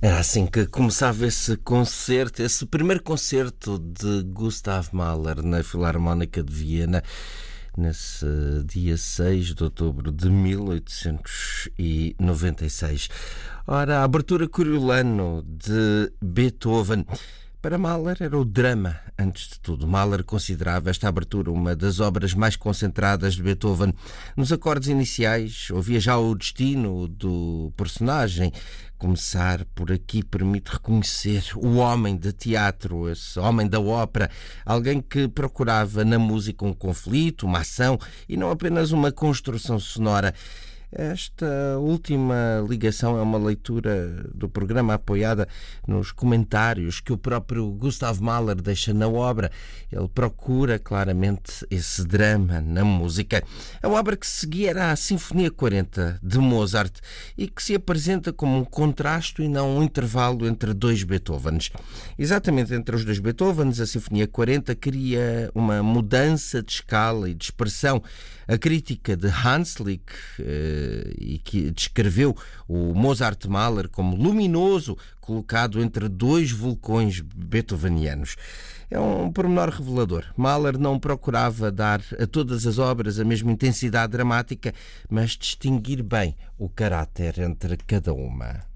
Era assim que começava esse concerto, esse primeiro concerto de Gustav Mahler na Filarmónica de Viena, nesse dia 6 de outubro de 1896. Ora, a abertura Coriolano de Beethoven. Para Mahler era o drama, antes de tudo. Mahler considerava esta abertura uma das obras mais concentradas de Beethoven. Nos acordes iniciais, ouvia já o destino do personagem. Começar por aqui permite reconhecer o homem de teatro, esse homem da ópera, alguém que procurava na música um conflito, uma ação e não apenas uma construção sonora. Esta última ligação é uma leitura do programa apoiada nos comentários que o próprio Gustav Mahler deixa na obra. Ele procura claramente esse drama na música. A obra que seguia era a Sinfonia 40 de Mozart e que se apresenta como um contraste e não um intervalo entre dois Beethovens. Exatamente entre os dois Beethovens, a Sinfonia 40 cria uma mudança de escala e de expressão. A crítica de Hanslick, e que descreveu o Mozart Mahler como luminoso, colocado entre dois vulcões beethovenianos. É um pormenor revelador. Mahler não procurava dar a todas as obras a mesma intensidade dramática, mas distinguir bem o caráter entre cada uma.